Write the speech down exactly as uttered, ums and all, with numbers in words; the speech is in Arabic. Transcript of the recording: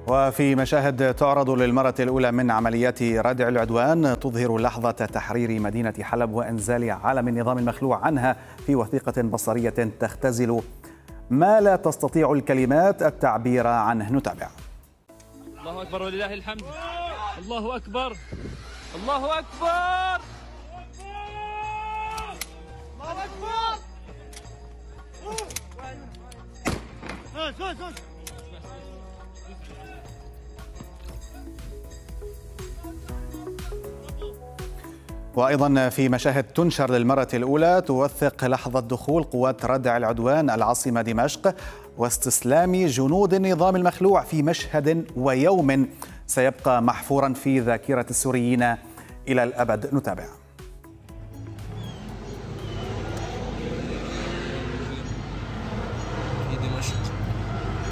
وفي مشاهد تعرض للمرة الأولى من عمليات ردع العدوان تظهر لحظة تحرير مدينة حلب وإنزال علم النظام المخلوع عنها في وثيقة بصرية تختزل ما لا تستطيع الكلمات التعبير عنه. نتابع. الله أكبر ولله الحمد. الله أكبر. الله أكبر. الله أكبر. وأيضا في مشاهد تنشر للمرة الأولى توثق لحظة دخول قوات ردع العدوان العاصمة دمشق واستسلام جنود النظام المخلوع في مشهد ويوم سيبقى محفورا في ذاكرة السوريين إلى الأبد. نتابع.